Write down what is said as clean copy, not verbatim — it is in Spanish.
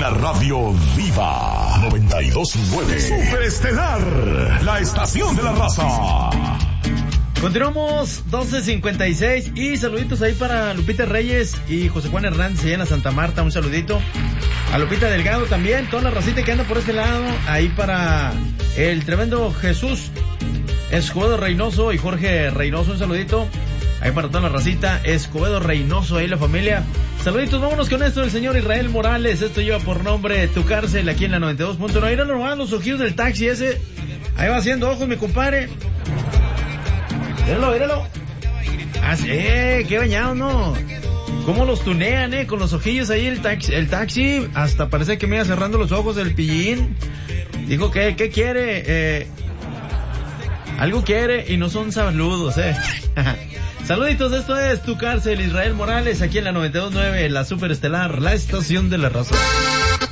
Una radio viva. 92.9. Superestelar. La estación de la raza. Continuamos, 12:56 y saluditos ahí para Lupita Reyes y José Juan Hernández allá en Santa Marta, un saludito. A Lupita Delgado también, toda la racita que anda por este lado, ahí para el tremendo Jesús Escobedo Reynoso y Jorge Reynoso, un saludito. Ahí para toda la racita, Escobedo Reynoso, ahí la familia. Saluditos, vámonos con esto del señor Israel Morales, esto lleva por nombre Tu Cárcel, aquí en la 92.9. Mira nomás los ojillos del taxi ese, ahí va haciendo ojos mi compadre. Míralo. Ah, sí, qué bañado, ¿no? Cómo los tunean, con los ojillos ahí el taxi, hasta parece que me iba cerrando los ojos el pillín. Dijo, ¿qué quiere? Algo quiere y no son saludos, Saluditos, esto es Tu Cárcel, Israel Morales, aquí en la 92.9, la Superestelar, la estación de la raza.